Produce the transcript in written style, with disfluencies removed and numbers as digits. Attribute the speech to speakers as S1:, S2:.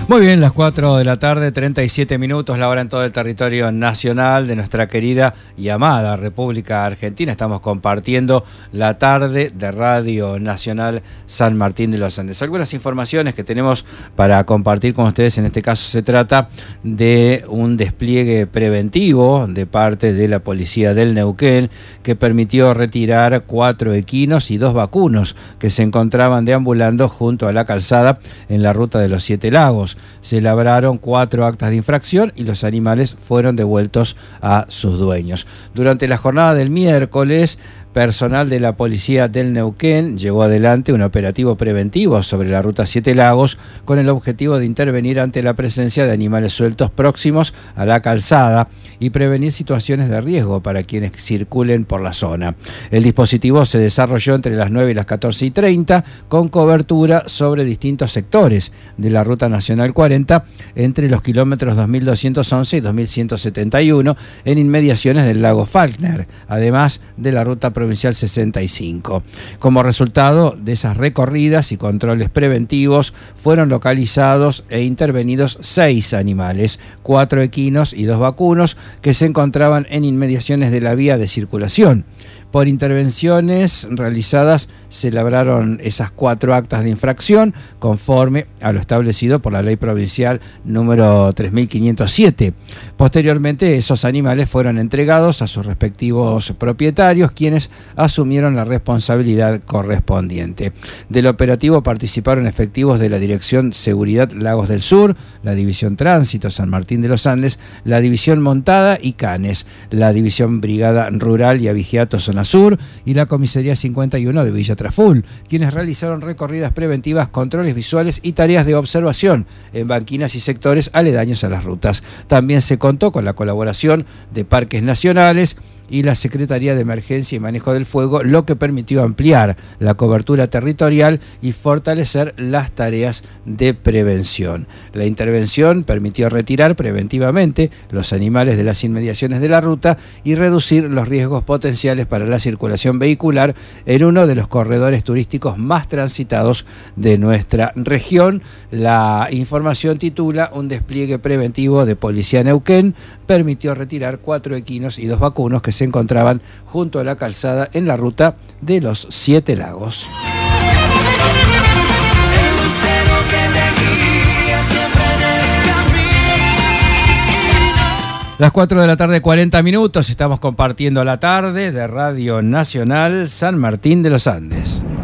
S1: Muy bien, las 4 de la tarde, 37 minutos, la hora en todo el territorio nacional de nuestra querida y amada República Argentina. Estamos compartiendo la tarde de Radio Nacional San Martín de los Andes. Algunas informaciones que tenemos para compartir con ustedes, en este caso se trata de un despliegue preventivo de parte de la policía del Neuquén que permitió retirar 4 equinos y 2 vacunos que se encontraban deambulando junto a la calzada en la ruta de los Siete Lagos. Se labraron 4 actas de infracción y los animales fueron devueltos a sus dueños. Durante la jornada del miércoles, personal de la policía del Neuquén llevó adelante un operativo preventivo sobre la ruta Siete Lagos con el objetivo de intervenir ante la presencia de animales sueltos próximos a la calzada y prevenir situaciones de riesgo para quienes circulen por la zona. El dispositivo se desarrolló entre las 9 y las 14:30 con cobertura sobre distintos sectores de la ruta nacional 40 entre los kilómetros 2211 y 2171 en inmediaciones del lago Falkner, además de la ruta provincial 65. Como resultado de esas recorridas y controles preventivos, fueron localizados e intervenidos 6 animales, 4 equinos y 2 vacunos que se encontraban en inmediaciones de la vía de circulación. Por intervenciones realizadas se labraron esas 4 actas de infracción conforme a lo establecido por la ley provincial número 3507. Posteriormente, esos animales fueron entregados a sus respectivos propietarios, quienes asumieron la responsabilidad correspondiente. Del operativo participaron efectivos de la Dirección Seguridad Lagos del Sur, la División Tránsito San Martín de los Andes, la División Montada y Canes, la División Brigada Rural y Avigiato Zona Sur y la Comisaría 51 de Villa Traful, quienes realizaron recorridas preventivas, controles visuales y tareas de observación en banquinas y sectores aledaños a las rutas. También se contó con la colaboración de Parques Nacionales y la Secretaría de Emergencia y Manejo del Fuego, lo que permitió ampliar la cobertura territorial y fortalecer las tareas de prevención. La intervención permitió retirar preventivamente los animales de las inmediaciones de la ruta y reducir los riesgos potenciales para la circulación vehicular en uno de los corredores turísticos más transitados de nuestra región. La información titula: un despliegue preventivo de Policía Neuquén permitió retirar 4 equinos y 2 vacunos que se encontraban junto a la calzada en la ruta de los Siete Lagos. Las 4 de la tarde, 40 minutos, estamos compartiendo la tarde de Radio Nacional San Martín de los Andes.